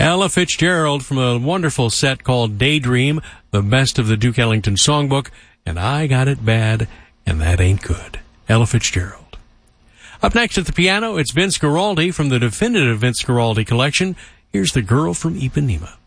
Ella Fitzgerald from a wonderful set called Daydream, the best of the Duke Ellington songbook, and I Got It Bad, and That Ain't Good. Ella Fitzgerald. Up next at the piano, it's Vince Guaraldi from the definitive Vince Guaraldi collection. Here's The Girl from Ipanema.